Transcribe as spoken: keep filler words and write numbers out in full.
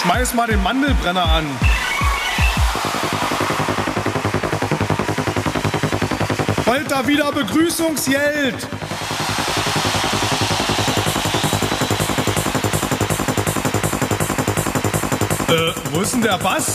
Schmeiß mal den Mandelbrenner an. Wollt da wieder Begrüßungsgeld? Äh, wo ist denn der Bass?